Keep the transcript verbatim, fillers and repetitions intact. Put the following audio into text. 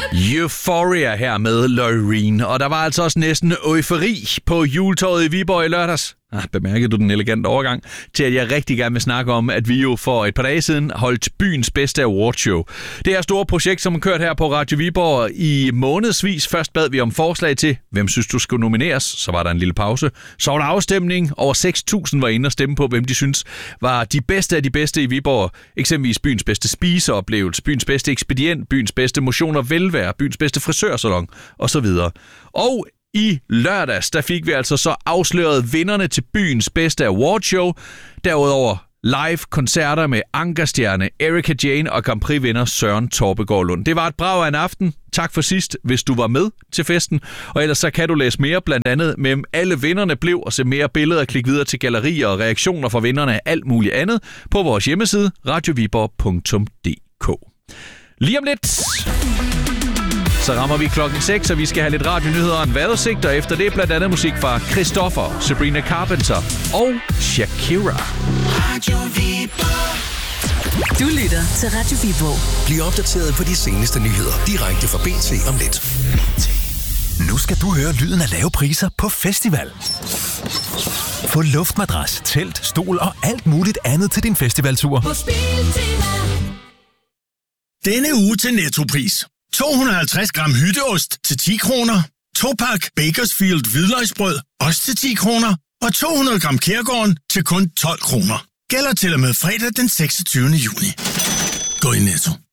Euphoria her med Loreen. Og der var altså også næsten eufori på juletøjet i Viborg i lørdags. Ah, bemærkede du den elegante overgang til, at jeg rigtig gerne vil snakke om, at vi jo for et par dage siden holdt byens bedste awardshow. Det er et stort projekt, som har kørt her på Radio Viborg i månedsvis. Først bad vi om forslag til, hvem synes du skulle nomineres. Så var der en lille pause. Så var der afstemning. Over seks tusind var inde og stemme på, hvem de synes var de bedste af de bedste i Viborg. Eksempelvis byens bedste spiseoplevelse, byens bedste ekspedient, byens bedste motion og velvære, byens bedste frisørsalon osv. Og i lørdags, der fik vi altså så afsløret vinderne til byens bedste awardshow. Derudover live koncerter med Ankerstjerne, Erika Jane og Grand Prix-vinder Søren Torpegaard Lund. Det var et brag af en aften. Tak for sidst, hvis du var med til festen. Og ellers så kan du læse mere, blandt andet med alle vinderne blev, og se mere billeder, klik videre til gallerier og reaktioner fra vinderne af alt muligt andet på vores hjemmeside radio viborg punktum d k. Lige om lidt så rammer vi klokken seks, og vi skal have lidt radionyheder og en vejrudsigt, og efter det blandt andet musik fra Christoffer, Sabrina Carpenter og Shakira. Radio Viborg. Du lytter til Radio Viborg. Bliv opdateret på de seneste nyheder direkte fra B T om lidt. Nu skal du høre lyden af lave priser på festival. Få luftmadras, telt, stol og alt muligt andet til din festivaltur. På Spiltema. Denne uge til Nettopris. to hundrede og halvtreds gram hytteost til ti kroner. To pak Bakersfield hvidløgsbrød, også til ti kroner. Og to hundrede gram Kærgården til kun tolv kroner. Gælder til og med fredag den seksogtyvende juni. Gå i Netto.